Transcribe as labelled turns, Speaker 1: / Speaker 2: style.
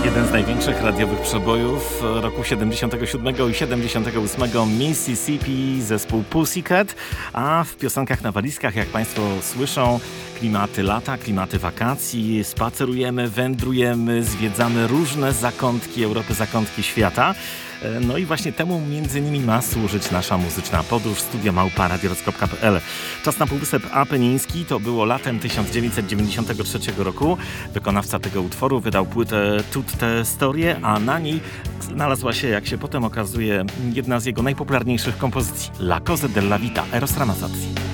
Speaker 1: Jeden z największych radiowych przebojów roku 77 i 78, Mississippi, zespół Pussycat, a w piosenkach na walizkach, jak Państwo słyszą, klimaty lata, klimaty wakacji, spacerujemy, wędrujemy, zwiedzamy różne zakątki Europy, zakątki świata. No i właśnie temu między innymi ma służyć nasza muzyczna podróż studio@radiorock.pl. Czas na Półwysep Apeniński to było latem 1993 roku. Wykonawca tego utworu wydał płytę Tutte Storie, a na niej znalazła się, jak się potem okazuje, jedna z jego najpopularniejszych kompozycji, La Cose della Vita, Eros Ramazzotti.